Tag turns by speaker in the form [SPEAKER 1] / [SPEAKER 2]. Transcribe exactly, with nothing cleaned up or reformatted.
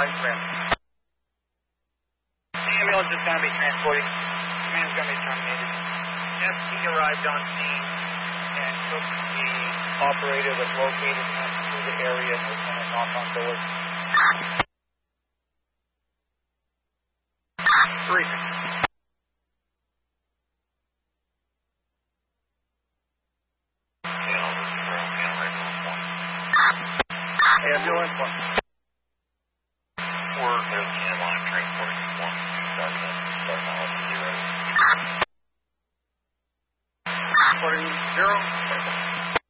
[SPEAKER 1] The ambulance is going to be transporting. Command is going to be terminated. S T arrived on scene and took the operator that located him to the area and was going to knock on doors. Briefing. Ambulance one.